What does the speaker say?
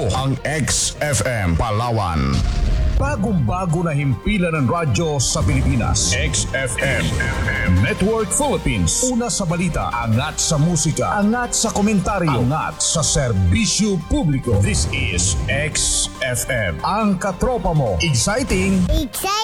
Ito ang XFM Palawan. Bagong-bago na himpilan ng radyo sa Pilipinas. XFM Network Philippines. Una sa balita, angat sa musika, angat sa komentaryo, angat sa serbisyo publiko. This is XFM. Ang katropa mo. Exciting!